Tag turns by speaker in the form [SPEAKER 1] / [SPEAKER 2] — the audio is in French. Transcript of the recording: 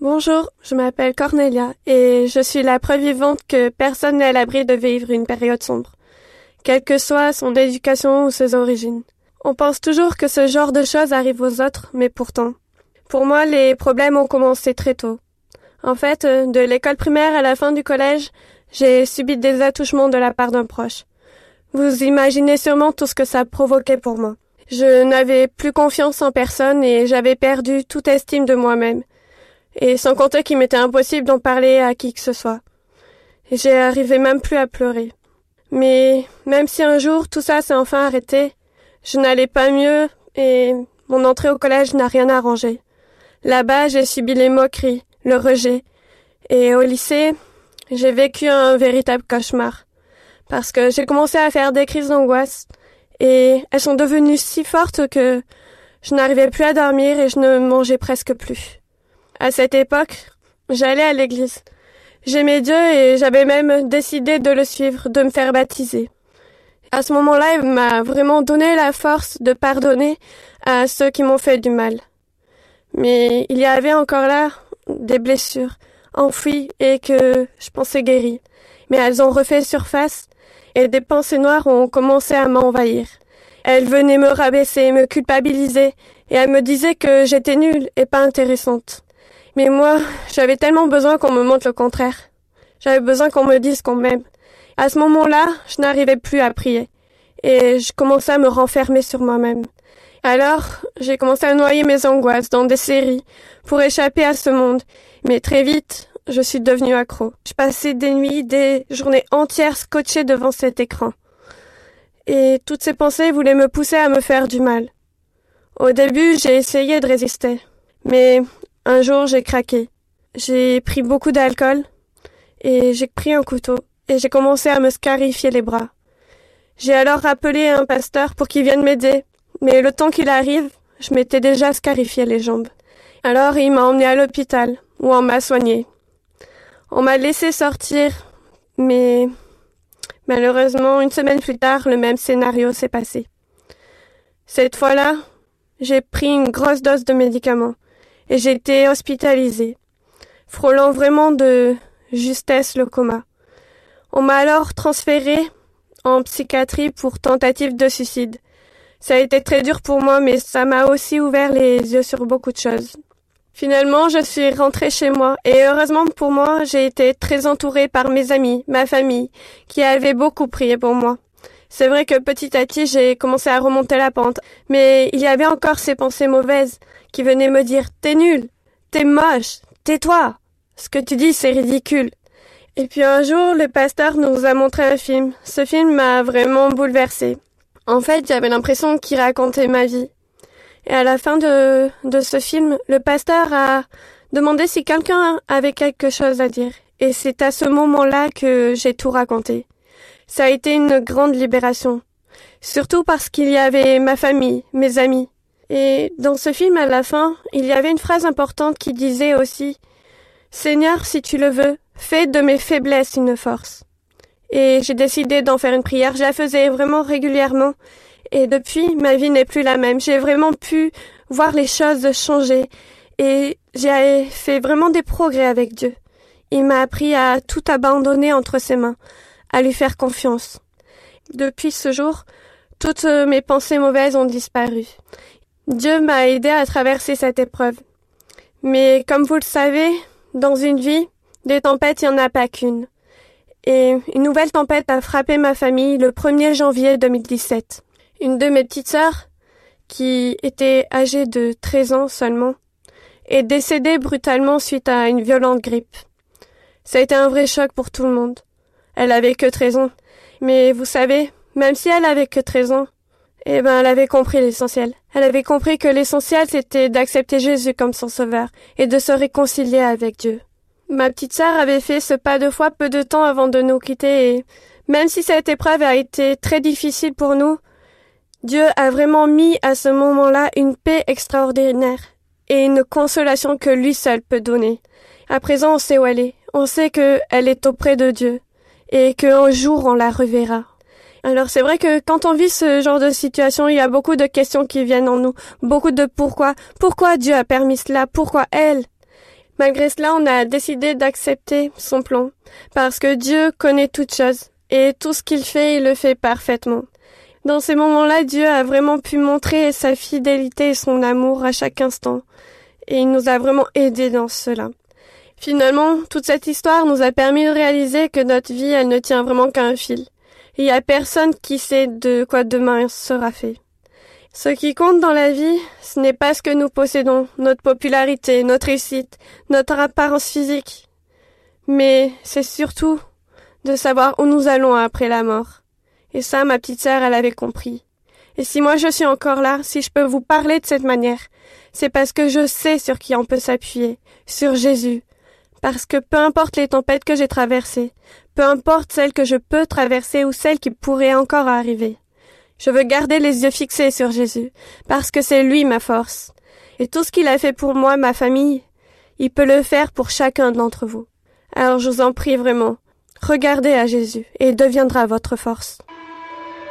[SPEAKER 1] Bonjour, je m'appelle Cornelia et je suis la preuve vivante que personne n'est à l'abri de vivre une période sombre, quelle que soit son éducation ou ses origines. On pense toujours que ce genre de choses arrive aux autres, mais pourtant. Pour moi, les problèmes ont commencé très tôt. En fait, de l'école primaire à la fin du collège, j'ai subi des attouchements de la part d'un proche. Vous imaginez sûrement tout ce que ça provoquait pour moi. Je n'avais plus confiance en personne et j'avais perdu toute estime de moi-même. Et sans compter qu'il m'était impossible d'en parler à qui que ce soit. J'ai arrivé même plus à pleurer. Mais même si un jour tout ça s'est enfin arrêté, je n'allais pas mieux et mon entrée au collège n'a rien arrangé. Là-bas, j'ai subi les moqueries, le rejet. Et au lycée, j'ai vécu un véritable cauchemar. Parce que j'ai commencé à faire des crises d'angoisse et elles sont devenues si fortes que je n'arrivais plus à dormir et je ne mangeais presque plus. À cette époque, j'allais à l'église. J'aimais Dieu et j'avais même décidé de le suivre, de me faire baptiser. À ce moment-là, il m'a vraiment donné la force de pardonner à ceux qui m'ont fait du mal. Mais il y avait encore là des blessures enfouies et que je pensais guéries. Mais elles ont refait surface et des pensées noires ont commencé à m'envahir. Elles venaient me rabaisser, me culpabiliser et elles me disaient que j'étais nulle et pas intéressante. Mais moi, j'avais tellement besoin qu'on me montre le contraire. J'avais besoin qu'on me dise qu'on m'aime. À ce moment-là, je n'arrivais plus à prier. Et je commençais à me renfermer sur moi-même. Alors, j'ai commencé à noyer mes angoisses dans des séries pour échapper à ce monde. Mais très vite, je suis devenue accro. Je passais des nuits, des journées entières scotchées devant cet écran. Et toutes ces pensées voulaient me pousser à me faire du mal. Au début, j'ai essayé de résister. Mais un jour, j'ai craqué. J'ai pris beaucoup d'alcool et j'ai pris un couteau et j'ai commencé à me scarifier les bras. J'ai alors appelé un pasteur pour qu'il vienne m'aider, mais le temps qu'il arrive, je m'étais déjà scarifié les jambes. Alors il m'a emmené à l'hôpital où on m'a soigné. On m'a laissé sortir, mais malheureusement, une semaine plus tard, le même scénario s'est passé. Cette fois-là, j'ai pris une grosse dose de médicaments. Et j'ai été hospitalisée, frôlant vraiment de justesse le coma. On m'a alors transférée en psychiatrie pour tentative de suicide. Ça a été très dur pour moi, mais ça m'a aussi ouvert les yeux sur beaucoup de choses. Finalement, je suis rentrée chez moi et heureusement pour moi, j'ai été très entourée par mes amis, ma famille, qui avaient beaucoup prié pour moi. C'est vrai que petit à petit, j'ai commencé à remonter la pente, mais il y avait encore ces pensées mauvaises qui venaient me dire « T'es nul, t'es moche, tais-toi, ce que tu dis c'est ridicule ». Et puis un jour, le pasteur nous a montré un film. Ce film m'a vraiment bouleversée. En fait, j'avais l'impression qu'il racontait ma vie. Et à la fin de ce film, le pasteur a demandé si quelqu'un avait quelque chose à dire. Et c'est à ce moment-là que j'ai tout raconté. Ça a été une grande libération. Surtout parce qu'il y avait ma famille, mes amis. Et dans ce film, à la fin, il y avait une phrase importante qui disait aussi « Seigneur, si tu le veux, fais de mes faiblesses une force. » Et j'ai décidé d'en faire une prière. Je la faisais vraiment régulièrement. Et depuis, ma vie n'est plus la même. J'ai vraiment pu voir les choses changer. Et j'ai fait vraiment des progrès avec Dieu. Il m'a appris à tout abandonner entre ses mains, à lui faire confiance. Depuis ce jour, toutes mes pensées mauvaises ont disparu. Dieu m'a aidé à traverser cette épreuve. Mais comme vous le savez, dans une vie, des tempêtes, il n'y en a pas qu'une. Et une nouvelle tempête a frappé ma famille le 1er janvier 2017. Une de mes petites sœurs, qui était âgée de 13 ans seulement, est décédée brutalement suite à une violente grippe. Ça a été un vrai choc pour tout le monde. Elle avait que 13 ans. Mais vous savez, même si elle avait que 13 ans, elle avait compris l'essentiel. Elle avait compris que l'essentiel, c'était d'accepter Jésus comme son sauveur et de se réconcilier avec Dieu. Ma petite sœur avait fait ce pas de foi peu de temps avant de nous quitter et même si cette épreuve a été très difficile pour nous, Dieu a vraiment mis à ce moment-là une paix extraordinaire et une consolation que lui seul peut donner. À présent, on sait où elle est. On sait qu'elle est auprès de Dieu et qu'un jour, on la reverra. Alors c'est vrai que quand on vit ce genre de situation, il y a beaucoup de questions qui viennent en nous, beaucoup de pourquoi. Pourquoi Dieu a permis cela? Pourquoi elle? Malgré cela, on a décidé d'accepter son plan, parce que Dieu connaît toutes choses, et tout ce qu'il fait, il le fait parfaitement. Dans ces moments-là, Dieu a vraiment pu montrer sa fidélité et son amour à chaque instant, et il nous a vraiment aidés dans cela. Finalement, toute cette histoire nous a permis de réaliser que notre vie, elle ne tient vraiment qu'à un fil. Il n'y a personne qui sait de quoi demain sera fait. Ce qui compte dans la vie, ce n'est pas ce que nous possédons, notre popularité, notre réussite, notre apparence physique. Mais c'est surtout de savoir où nous allons après la mort. Et ça, ma petite sœur, elle avait compris. Et si moi je suis encore là, si je peux vous parler de cette manière, c'est parce que je sais sur qui on peut s'appuyer, sur Jésus. Parce que peu importe les tempêtes que j'ai traversées, peu importe celles que je peux traverser ou celles qui pourraient encore arriver, je veux garder les yeux fixés sur Jésus, parce que c'est lui ma force. Et tout ce qu'il a fait pour moi, ma famille, il peut le faire pour chacun d'entre vous. Alors je vous en prie vraiment, regardez à Jésus et il deviendra votre force.